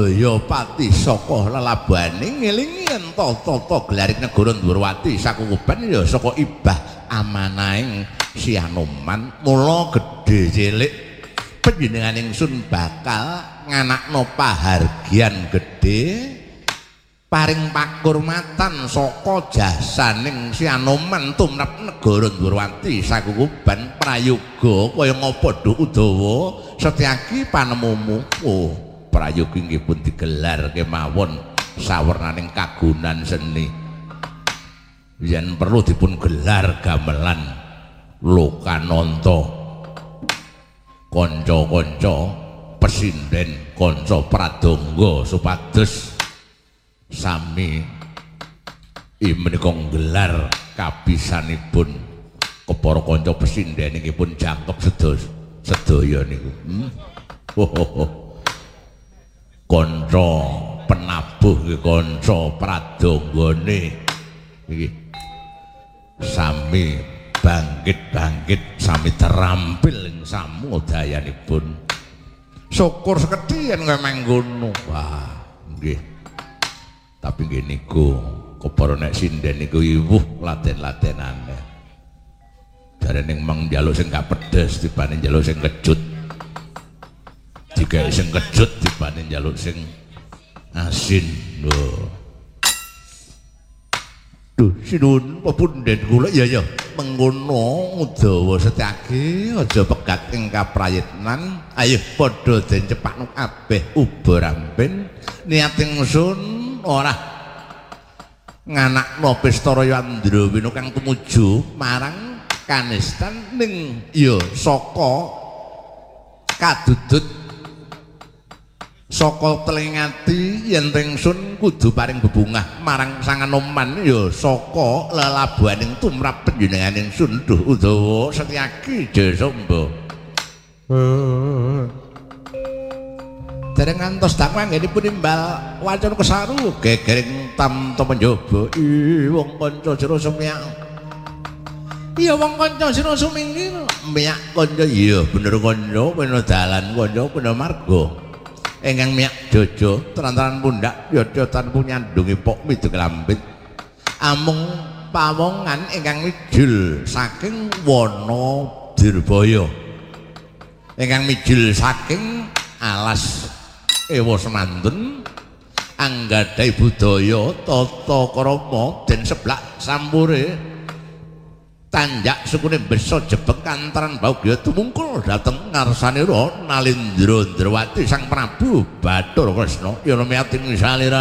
Ya pati saka lelabaning ngelingi tata gelaring negara Ndrawati sakukuban ya saka ibah amanahing Si Anoman mula gedhe cilik panjenengan ingsun bakal nganakno pahargyan gedhe paring pakurmatan saka jasaning Si Anoman tumrap negara Ndrawati sakukuban prayoga kaya ngapa Nduk Udawa Setyaki panemumu. Oh, prayoga inggih pun digelar kemawon sawernaning kagunan seni. Yen perlu dipun gelar gamelan Lokananta, kanca-kanca pesinden, kanca pradonga supados sami menika nggelar kabisanipun kepara kanca pesinden inggih pun jangkep sedaya niku. Kanca penabuh kanca pradonggane iki sami bangkit sami terampil ing samudayanipun. Syukur sekedhian kaya mangkono. Wah, nggih. Tapi nggih niku kepara nek sinden niku iwuh laden-ladenane. Jarene meng njaluk sing gak pedes dibanding njaluk sing kecut. Jika sing kecut dibanding njaluk sing asin. Lho. Duh, sinuwun pepunden kula ya mengkono Udawa Setyaki aja pegat ing kaprayitnan. Ayo padha den cepakno kabeh ubaramben niat ingsun ora nganakno pesta raya Andrawina kang tumuju marang kanistan ning ya saka kadudut saka telingati yen ingsun kudu paring bebungah marang Sang Anoman ya saka lelabuhaning tumrap panjenengan ingsun Duh Udawa Setyaki Jasamba. Dereng ngantos dakwa anggenipun imbal wacana kesaru gegering tamta panjaba. Wong kanca sira sumyak. Iya wong kanca sira sumingkir. Miyak kanca iya bener kanca pena dalan kanca pena marga. Ingkang miyak jojo terantaran pundak yodotan punyandungi pok midung lambit amung pawongan ingkang mijil saking wana dirbaya ingkang mijil saking alas ewa semanten anggadhahi budaya tata krama den seblak sampure tanjak sukune besa jebeng kantaran baugya tumungkul dhateng ngarsanira Nalindra Ndrawati Sang Prabu Bathara Kresna yana miyating salira